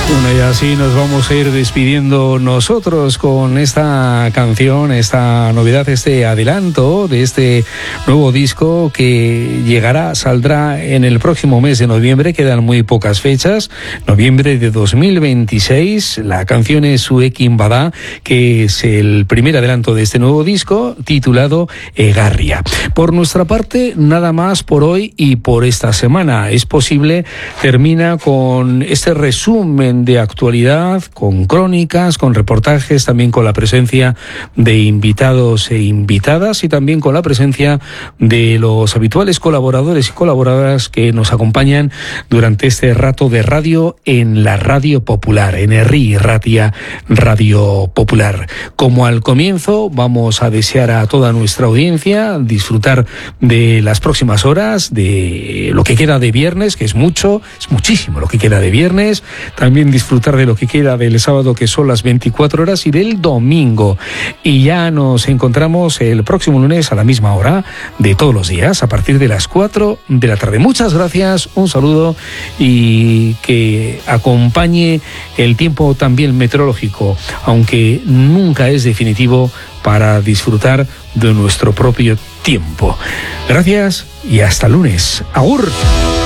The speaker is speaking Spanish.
Bueno, y así nos vamos a ir despidiendo nosotros con esta canción, esta novedad, este adelanto de este nuevo disco que saldrá en el próximo mes de noviembre. Quedan muy pocas fechas, noviembre de 2026. La canción es Zuekin Bada, que es el primer adelanto de este nuevo disco titulado Egarria. Por nuestra parte, nada más por hoy y por esta semana. Es posible, termina con este resumen de actualidad, con crónicas, con reportajes, también con la presencia de invitados e invitadas y también con la presencia de los habituales colaboradores y colaboradoras que nos acompañan durante este rato de radio en la Radio Popular, en Herri Ratia Radio Popular. Como al comienzo, vamos a desear a toda nuestra audiencia disfrutar de las próximas horas, de lo que queda de viernes, que es muchísimo lo que queda de viernes, también disfrutar de lo que queda del sábado, que son las 24 horas, y del domingo. Y ya nos encontramos el próximo lunes a la misma hora de todos los días, a partir de las 4 de la tarde. Muchas gracias, un saludo y que acompañe el tiempo también meteorológico, aunque nunca es definitivo, para disfrutar de nuestro propio tiempo. Gracias y hasta lunes. ¡Agur!